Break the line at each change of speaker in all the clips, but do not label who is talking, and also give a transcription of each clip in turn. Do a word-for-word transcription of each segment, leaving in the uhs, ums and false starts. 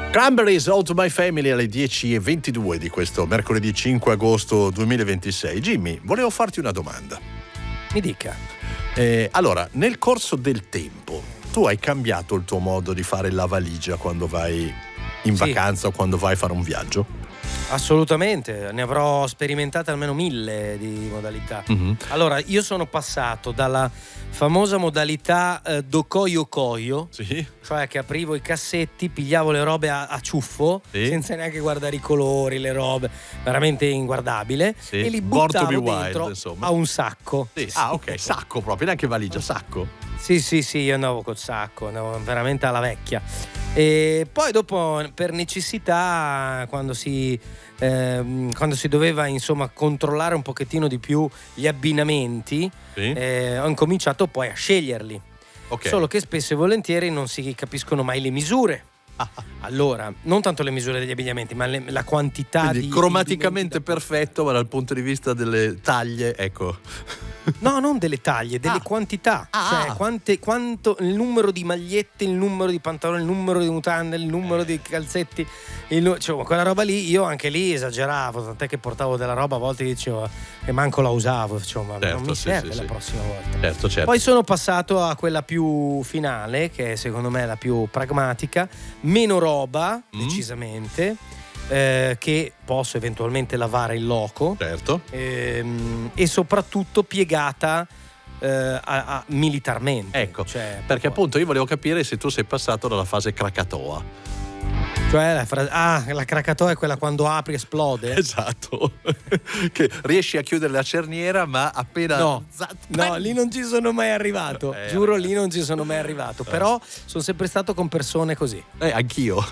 Cranberries, All to My Family alle dieci e ventidue di questo mercoledì cinque agosto duemilaventisei. Jimmy, volevo farti una domanda.
Mi dica.
Eh, allora, nel corso del tempo, tu hai cambiato il tuo modo di fare la valigia quando vai in
Sì.
vacanza o quando vai a fare un viaggio?
Assolutamente, ne avrò sperimentate almeno mille di modalità.
Mm-hmm.
Allora, io sono passato dalla famosa modalità eh, docoio coio,
Sì.
cioè che aprivo i cassetti, pigliavo le robe a, a ciuffo,
Sì.
senza neanche guardare i colori, le robe, veramente inguardabile,
Sì.
e li
Born to
buttavo
be wild,
dentro
insomma.
a un sacco.
Sì. Ah, ok, sacco proprio, neanche valigia, sacco.
Sì, sì, sì, io andavo col sacco, andavo veramente alla vecchia. E poi dopo, per necessità, quando si, ehm, quando si doveva insomma controllare un pochettino di più gli abbinamenti,
Sì.
eh, ho incominciato poi a sceglierli.
Ok.
Solo che spesso e volentieri non si capiscono mai le misure. Allora, non tanto le misure degli abbigliamenti, ma le, la quantità
Quindi
di
cromaticamente
di
perfetto, ma dal punto di vista delle taglie, ecco.
No, non delle taglie, delle
Ah.
quantità.
Ah.
Cioè, quante, quanto, il numero di magliette, il numero di pantaloni, il numero di mutande, il numero di calzetti. Il, nu- cioè, quella roba lì, io anche lì esageravo, tant'è che portavo della roba a volte che dicevo che manco la usavo. Dicevo, ma
Certo,
non mi
sì,
serve
sì,
la
sì.
prossima volta.
Certo, certo.
Poi sono passato a quella più finale, che è secondo me la più pragmatica, meno roba,
Mm.
decisamente, eh, che posso eventualmente lavare in loco.
Certo.
Ehm, e soprattutto piegata eh, a, a- militarmente.
Ecco,
cioè,
perché
proprio-
appunto io volevo capire se tu sei passato dalla fase Krakatoa.
cioè la fra- ah, la Krakatoa è quella quando apri esplode?
Esatto. Che riesci a chiudere la cerniera, ma appena
No,
Zat-
no, lì non ci sono mai arrivato.
Eh,
Giuro,
ragazzi.
lì non ci sono mai arrivato. Però sono sempre stato con persone così.
Eh, anch'io.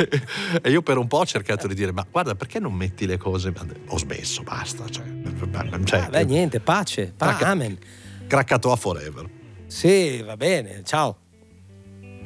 E io per un po' ho cercato di dire, ma guarda, perché non metti le cose? Ma ho smesso, basta. Cioè, cioè,
Ah, beh, niente, pace. Pa-
Krak-
amen.
Krakatoa forever.
Sì, va bene. Ciao.